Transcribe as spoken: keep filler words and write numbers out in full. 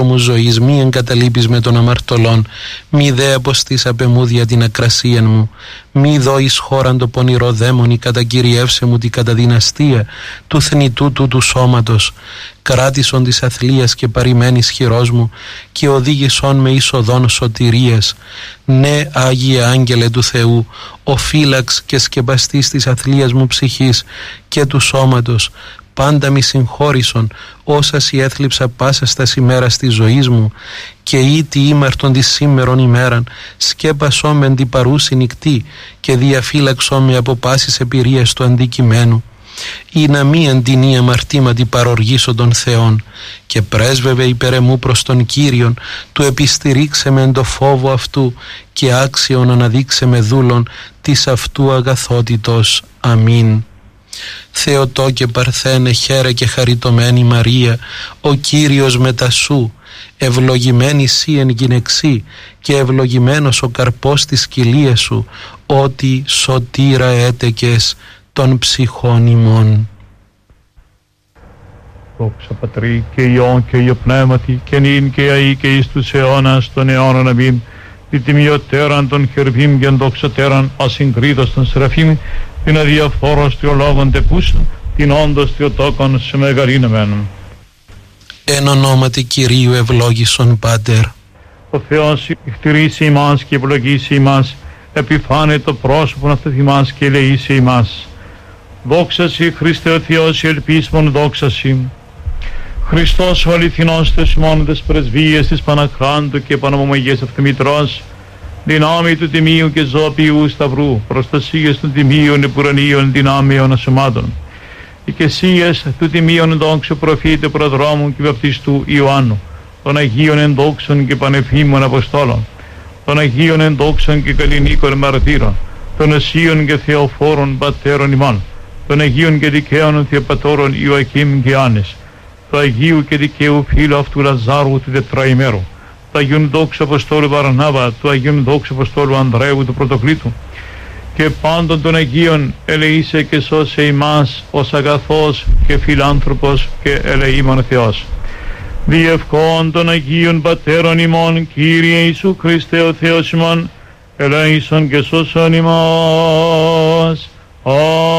μου ζωής, μη εγκαταλείπεις με των αμαρτωλών, μη δε αποστείς απ' εμού δια την ακρασίαν μου, μη δω εις χώραν το πονηρό δαίμονι, κατακυριεύσε μου την καταδυναστία του θνητού του του σώματος, κράτησον της αθλίας και παρημένης χειρός μου και οδήγησον με εις οδόν σωτηρίας. Ναι, Άγιε Άγγελε του Θεού, ο φύλαξ και σκεπαστής της αθλίας μου ψυχής και του σώματος, πάντα μη συγχώρησον όσα σοι έθλιψα πάσα στα ημέρα της ζωής μου και ήτι ήμαρτον της σήμερον ημέραν σκέπασό με την παρούση νυχτή και διαφύλαξό με από πάσης εμπειρίας του αντικειμένου ή να μη αντινή αμαρτήματι παροργήσω των Θεών και πρέσβευε υπέρ εμού προς τον Κύριον του επιστηρίξε με εν το φόβο αυτού και άξιον αναδείξε με δούλον της αυτού αγαθότητος. Αμήν. Θεοτό και Παρθένε, χαίρε και χαριτωμένη Μαρία, ο Κύριος μετά σου, ευλογημένη σύ εν γυναιξή και ευλογημένος ο καρπός της κοιλίας σου, ότι σωτήρα έτεκες των ψυχών ημών. Δόξα Πατρί και Υιόν και Υιό Πνεύματι και νυν και αεί και εις τους αιώνας των αιώνων αμήν. Τη τιμιωτέραν των χερβίμ και ενδοξωτέραν ασυγκρίτως των σεραφείμ, την αδιαφόρος θεολόγων τεπούσαν, την όντως θεοτόκον σε μεγαλύνεμένον. Εν ονόματι Κυρίου ευλόγησον Πάτερ. Ο Θεός εκτηρήσει ημάς και ευλογήσει ημάς, επιφάνε το πρόσωπον αυτού ημάς και ελεήσει ημάς. Δόξα Συ Χριστέ ο Θεός, ελπίσμον δόξα Συ. Χριστός ο αληθινός Θεός ημών τες πρεσβείες της Παναχράντου και Πανομομαγίας Αυτομητρός, δυνάμει του Τιμίου και Ζωοποιού Σταυρού, προστασίες των Τιμίων επουρανίων δυνάμεων ασωμάτων, οικεσίες του Τιμίων ενδόξου προφήτε προδρόμου και βαπτιστού Ιωάννου, των Αγίων ενδόξων και πανεφήμων Αποστόλων, των Αγίων ενδόξων και καλλινίκων μαρτύρων, των Οσίων και Θεοφόρων πατέρων ημών, των Αγίων και δικαίων Θεοπατώρων Ιωακήμ και Άννης, του Αγίου και δικαίου φίλου αυτού Λαζάρου του τετραημέρου, του Αγίων δόξου Αποστόλου Βαρνάβα, του Αγίων δόξου Αποστόλου Ανδρέου του Πρωτοκλήτου και πάντων των Αγίων ελεήσε και σώσε ημάς ως αγαθός και φιλάνθρωπος και ελεήμων Θεός. Διευκόν των Αγίων Πατέρων ημών, Κύριε Ιησού Χριστέ ο Θεός ημών, ελέησον και σώσον ημάς.